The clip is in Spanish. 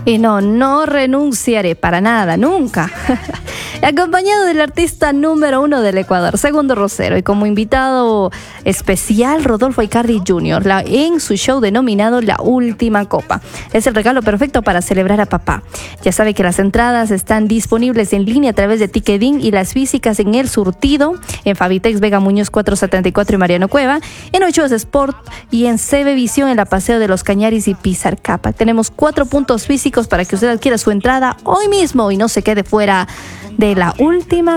Y no renunciaré para nada, nunca. Acompañado del artista número 1 del Ecuador, Segundo Rosero, y como invitado especial, Rodolfo Icardi Jr., en su show denominado La Última Copa. Es el regalo perfecto para celebrar a papá. Ya sabe que las entradas están disponibles en línea a través de Ticketing y las físicas en El Surtido, en Fabitex Vega Muñoz 474 y Mariano Cueva, en Ochoas Sport y en CB Visión en la Paseo de los Cañaris y Pizarcapa. Tenemos 4 puntos físicos para que usted adquiera su entrada hoy mismo y no se quede fuera de La Última